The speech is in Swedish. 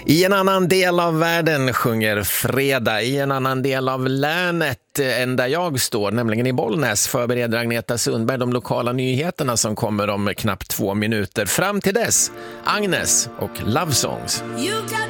I en annan del av världen sjunger fredag. I en annan del av länet än där jag står, nämligen i Bollnäs, förbereder Agneta Sundberg de lokala nyheterna som kommer om knappt 2 minuter. Fram till dess, Agnes och Love Songs. You got